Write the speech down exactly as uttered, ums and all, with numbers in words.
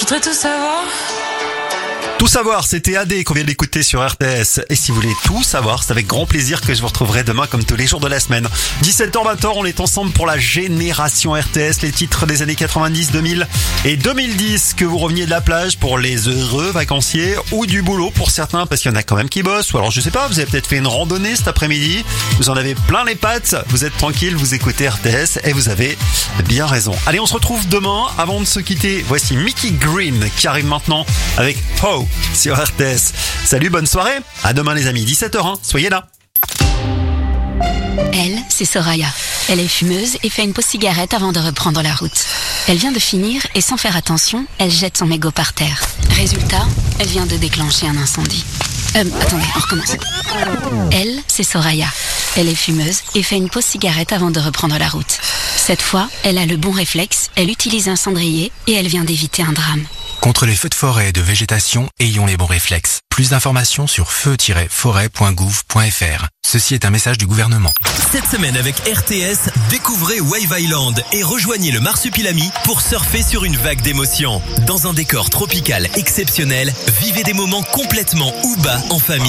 voudrais tout savoir. Tout savoir, c'était A D qu'on vient d'écouter sur R T S. Et si vous voulez tout savoir, c'est avec grand plaisir que je vous retrouverai demain comme tous les jours de la semaine. dix-sept heures vingt, on est ensemble pour la génération R T S, les titres des années quatre-vingt-dix, deux mille et deux mille dix. Que vous reveniez de la plage pour les heureux vacanciers ou du boulot pour certains parce qu'il y en a quand même qui bossent. Ou alors je sais pas, vous avez peut-être fait une randonnée cet après-midi, vous en avez plein les pattes, vous êtes tranquille, vous écoutez R T S et vous avez bien raison. Allez, on se retrouve demain. Avant de se quitter, voici Mickey Green qui arrive maintenant avec Ho sur R T S. Salut, bonne soirée. À demain les amis, dix-sept heures un, soyez là. Elle, c'est Soraya. Elle est fumeuse et fait une pause cigarette avant de reprendre la route. Elle vient de finir et sans faire attention, elle jette son mégot par terre. Résultat, elle vient de déclencher un incendie. Euh, attendez, on recommence. Elle, c'est Soraya. Elle est fumeuse et fait une pause cigarette avant de reprendre la route. Cette fois, elle a le bon réflexe, elle utilise un cendrier et elle vient d'éviter un drame. Contre les feux de forêt et de végétation, ayons les bons réflexes. Plus d'informations sur feu tiret forêt point gouv point f r. Ceci est un message du gouvernement. Cette semaine avec R T S, découvrez Wave Island et rejoignez le Marsupilami pour surfer sur une vague d'émotions. Dans un décor tropical exceptionnel, vivez des moments complètement ou bas en famille.